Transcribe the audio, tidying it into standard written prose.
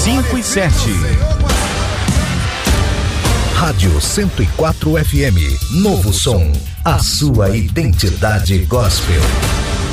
5 e 7. Rádio 104 FM, novo som, a sua identidade gospel.